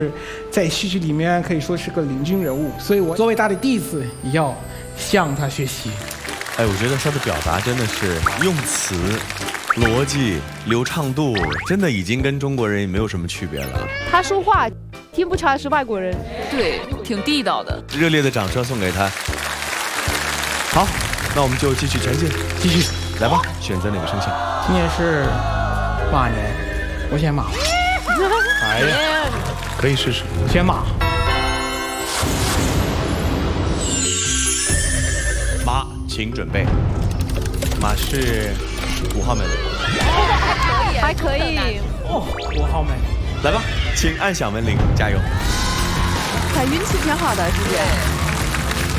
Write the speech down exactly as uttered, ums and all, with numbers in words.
在戏剧里面可以说是个领军人物，所以我作为他的弟子，也要向他学习。 哎，我觉得他的表达真的是用词、逻辑、流畅度，真的已经跟中国人也没有什么区别了。 他说话听不出来是外国人， 对，挺地道的。 热烈的掌声送给他。好，那我们就继续前进， 继续来吧，选择哪个声线？ 今年是马年，我选马。 哎呀，可以试试。 我选马。 马，请准备。马是五号门。 还可以。 哦，五号门。 来吧，请按响门铃，加油。 他运气挺好的，是不是？